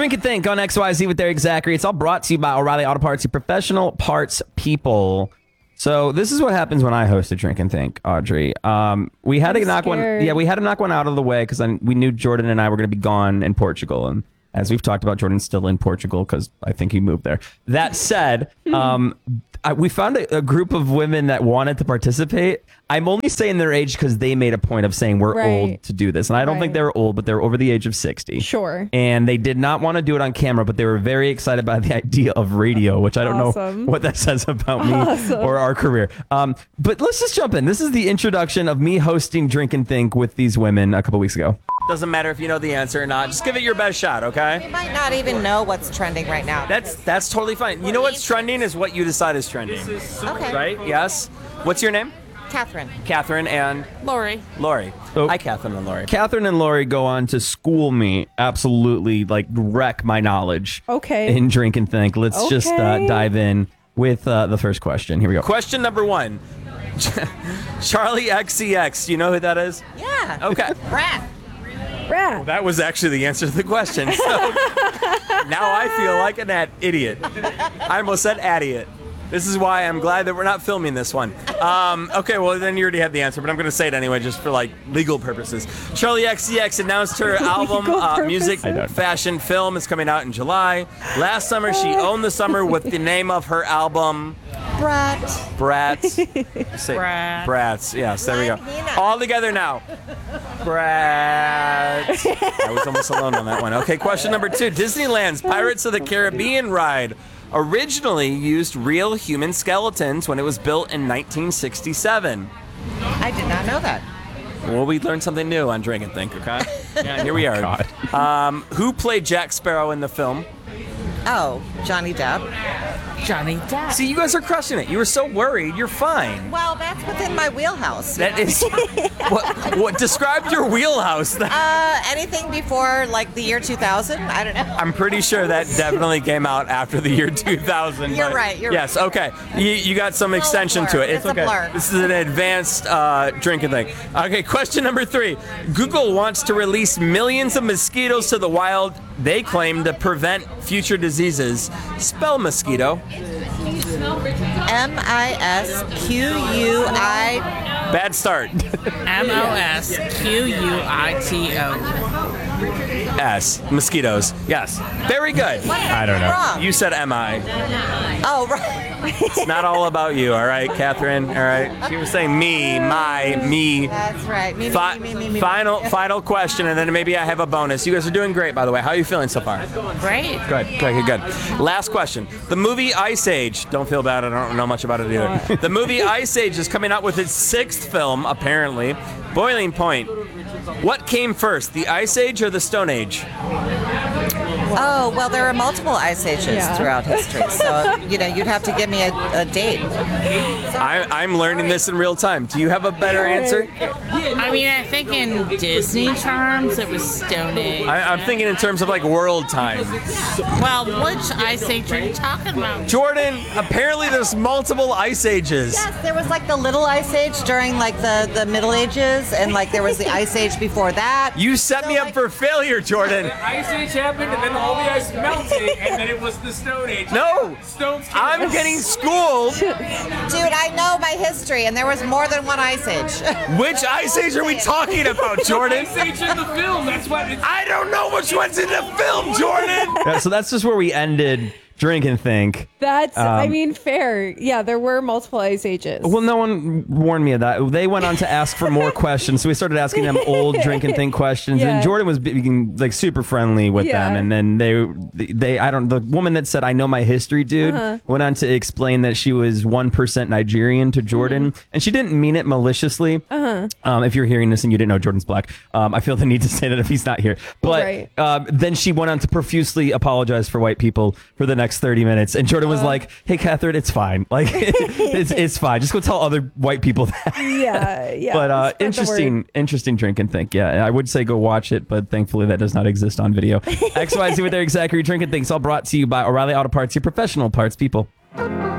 Drink and Think on XYZ with Derek Zachary. It's all brought to you by O'Reilly Auto Parts, your professional parts people. So this is what happens when I host a Drink and Think, Audrey. We had to knock one. Yeah, we had to knock one out of the way because we knew Jordan and I were going to be gone in Portugal, and as we've talked about, Jordan's still in Portugal because I think he moved there. That said, we found a group of women that wanted to participate. I'm only saying their age because they made a point of saying we're old to do this. And I don't think they were old, but they were over the age of 60. Sure. And they did not want to do it on camera, but they were very excited by the idea of radio, which I don't know what that says about me or our career. But let's just jump in. This is the introduction of me hosting Drink and Think with these women a couple weeks ago. Doesn't matter if you know the answer or not. Just give it your best shot, okay? You might not even know what's trending right now. That's totally fine. You know what's trending is what you decide is trending. Okay. Right? Yes. What's your name? Catherine. Catherine and? Lori. So, Hi, Catherine and Lori. Catherine and Lori go on to school me, absolutely, like, wreck my knowledge. Okay. In Drink and Think. Let's just dive in with the first question. Here we go. Question number 1. Charlie XCX. You know who that is? Yeah. Okay. Rat. Well, that was actually the answer to the question. So now I feel like an idiot. I almost said idiot. This is why I'm glad that we're not filming this one. Okay, well, then you already have the answer, but I'm going to say it anyway just for, like, legal purposes. Charlie XCX announced her album, music, fashion, film is coming out in July. Last summer, she owned the summer with the name of her album... Brat. Brats. Brat. Brats. Yes, there we go. All together now. Brats. I was almost alone on that one. Okay, question number 2. Disneyland's Pirates of the Caribbean ride originally used real human skeletons when it was built in 1967. I did not know that. Well, we learned something new on Drink and Think, okay? Yeah, here we are. Who played Jack Sparrow in the film? Oh, Johnny Depp. Johnny Depp. See, you guys are crushing it. You were so worried. You're fine. Well, that's within my wheelhouse. That is... What? Describe your wheelhouse. Anything before, like, the year 2000? I don't know. I'm pretty sure that definitely came out after the year 2000. You're right. Yes, okay. You got some extension to it. It's okay. A blur. This is an advanced Drink and Think. Okay, question number 3. Google wants to release millions of mosquitoes to the wild. They claim to prevent future diseases. Spell mosquito. M-I-S-Q-U-I. Bad start. M-O-S-Q-U-I-T-O. Mosquitoes. Yes. Very good. I don't know. Wrong. You said M-I. Oh, right. It's not all about you, all right, Catherine? All right. She was saying me, my, me. That's right. Me. Final question, and then maybe I have a bonus. You guys are doing great, by the way. How are you feeling so far? Great. Good. Last question. The movie Ice Age. Don't feel bad. I don't know much about it either. The movie Ice Age is coming out with its 6th film, apparently. Boiling Point. What came first, the Ice Age or the Stone Age? Oh, well, there are multiple ice ages throughout history, so, you'd have to give me a date. I'm learning this in real time. Do you have a better answer? I mean, I think in Disney terms, it was Stone Age. I'm thinking in terms of, like, world time. Well, which ice age are you talking about? Jordan, apparently there's multiple ice ages. Yes, there was, like, the little ice age during, like, the Middle Ages, and, like, there was the ice age before that. You set me up for failure, Jordan. The ice age happened, and then all the ice melted, and then it was the Stone Age. No, I'm getting schooled. Dude, I know my history, and there was more than one ice age. Which ice age are we talking about, Jordan? Ice age in the film, that's what it's... I don't know which one's in the film, Jordan. So that's just where we ended Drink and Think. That's, I mean, fair. Yeah, there were multiple ice ages. Well, no one warned me of that. They went on to ask for more questions, so we started asking them old Drink and Think questions, and Jordan was being, like, super friendly with them, and then the woman that said, I know my history, dude, went on to explain that she was 1% Nigerian to Jordan, and she didn't mean it maliciously. If you're hearing this and you didn't know Jordan's black, I feel the need to say that if he's not here. But then she went on to profusely apologize for white people for the next 30 minutes, and Jordan was like, hey, Catherine, it's fine. Like, it's fine. Just go tell other white people that. Yeah. But interesting Drink and Think. Yeah, I would say go watch it, but thankfully that does not exist on video. XYZ with Derek Zachary, Drink and Think. It's all brought to you by O'Reilly Auto Parts, your professional parts people.